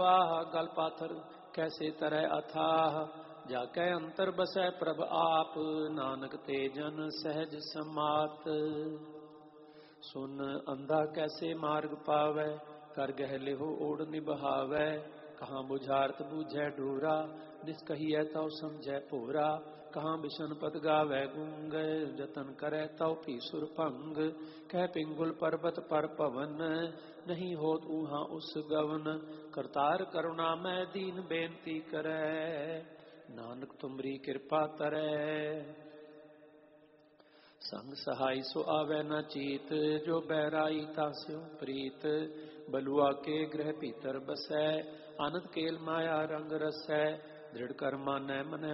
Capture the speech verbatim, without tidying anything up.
गल पाथर कैसे तरह अथाह, जाकै अंतर बसै प्रभ आप, नानक ते जन सहज समात। सुन अंधा कैसे मार्ग पावै, कर गह लिहो ओढ़ निबहावै। कहाँ बुझारत बूझै डोरा, निष्कहियै तव समझै भोरा। कहाँ बिशन पद गावै गुंग, जतन करै तव भी सुर भंग। कह पिंगुल पर्वत पर पवन, नहीं होत ऊहा उस गवन। करतार करुणा मैं दीन बेनती करै, नानक तुमरी कृपा तरै। संग सहाय सो आवे न चीत, जो बैराई तास्यो प्रीत। बलुआ के ग्रह भीतर बसै, आनंद केल माया रंग रसै। दृढ़ कर मानै मनै